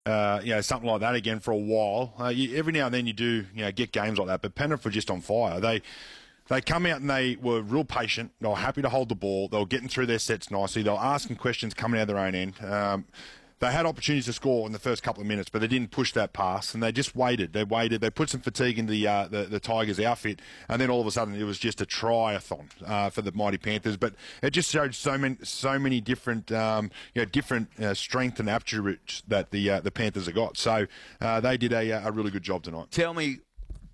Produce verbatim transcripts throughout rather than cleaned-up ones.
uh, you know, something like that again for a while. Uh, you, every now and then you do, you know, get games like that. But Penrith were just on fire. They they come out and they were real patient. They were happy to hold the ball. They were getting through their sets nicely. They were asking questions coming out of their own end. Um, They had opportunities to score in the first couple of minutes, but they didn't push that pass, and they just waited. They waited. They put some fatigue in the uh, the, the Tigers' outfit, and then all of a sudden it was just a triathlon uh, for the mighty Panthers. But it just showed so many so many different um, you know different uh, strength and attributes that the uh, the Panthers have got. So uh, they did a, a really good job tonight. Tell me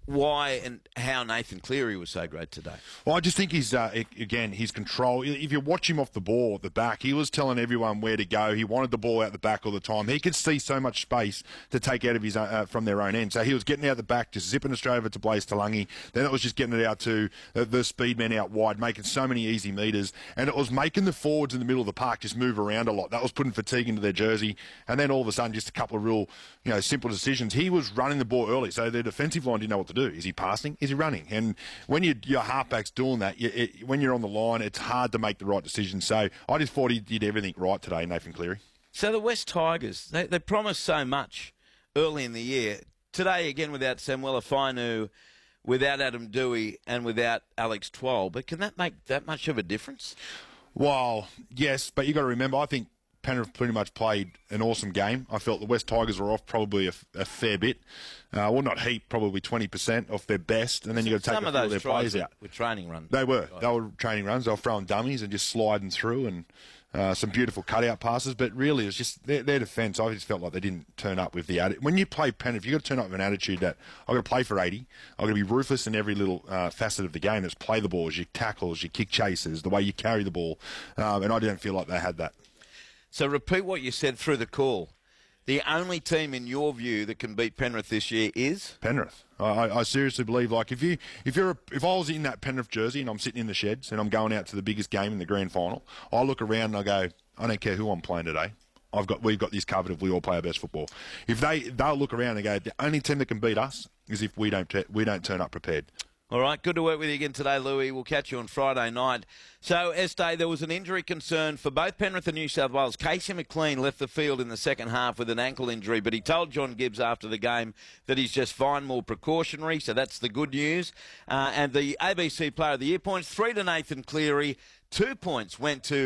why and how Nathan Cleary was so great today. Well, I just think he's, uh, again, his control. If you watch him off the ball at the back, he was telling everyone where to go. He wanted the ball out the back all the time. He could see so much space to take out of his uh, from their own end. So he was getting out the back, just zipping it straight over to Blaise Talangi. Then it was just getting it out to uh, the speed men out wide, making so many easy meters. And it was making the forwards in the middle of the park just move around a lot. That was putting fatigue into their jersey. And then all of a sudden, just a couple of real, you know, simple decisions. He was running the ball early, so their defensive line didn't know what to do. Is he passing? Is he running? And when you, your halfback's doing that, you, it, when you're on the line, it's hard to make the right decision. So I just thought he did everything right today, Nathan Cleary. So the West Tigers, they, they promised so much early in the year. Today, again, without Samuela Fainu, without Adam Dewey, and without Alex Twal. But can that make that much of a difference? Well, yes, but you got to remember, I think Penrith pretty much played an awesome game. I felt the West Tigers were off probably a, a fair bit. Uh, well, not heap, probably twenty percent off their best, and then you got to take some a of few those of their players out. With training runs. They were. They were training runs. They were throwing dummies and just sliding through, and uh, some beautiful cutout passes. But really, it was just their, their defence. I just felt like they didn't turn up with the attitude. When you play Penrith, you've got to turn up with an attitude that I've got to play for eighty. I've got to be ruthless in every little uh, facet of the game. It's play the balls, your tackles, your kick chases, the way you carry the ball. Um, and I didn't feel like they had that. So repeat what you said through the call. The only team, in your view, that can beat Penrith this year is Penrith. I, I seriously believe, like, if you, if you're, a, if I was in that Penrith jersey and I'm sitting in the sheds and I'm going out to the biggest game in the grand final, I look around and I go, I don't care who I'm playing today. I've got, we've got this covered if we all play our best football. If they, they'll look around and go, the only team that can beat us is if we don't, we don't turn up prepared. All right, good to work with you again today, Louis. We'll catch you on Friday night. So, Este, there was an injury concern for both Penrith and New South Wales. Casey McLean left the field in the second half with an ankle injury, but he told John Gibbs after the game that he's just fine, more precautionary, so that's the good news. Uh, and the A B C Player of the Year points, three to Nathan Cleary, two points went to